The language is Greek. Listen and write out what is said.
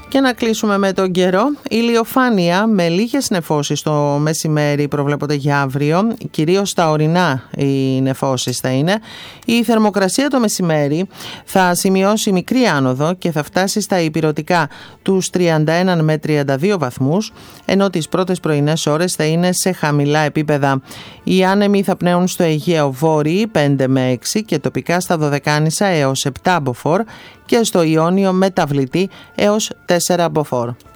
Και να κλείσουμε με τον καιρό. Ηλιοφάνεια με λίγες νεφώσεις το μεσημέρι προβλέπονται για αύριο. Κυρίως στα ορεινά οι νεφώσεις θα είναι. Η θερμοκρασία το μεσημέρι θα σημειώσει μικρή άνοδο και θα φτάσει στα ηπειρωτικά τους 31 με 32 βαθμούς, ενώ τις πρώτες πρωινές ώρες θα είναι σε χαμηλά επίπεδα. Οι άνεμοι θα πνέουν στο Αιγαίο βόρειοι 5 με 6 και τοπικά στα Δωδεκάνησα έως 7 μποφόρ και στο Ιόνιο μεταβλητή έως 4 μποφόρ.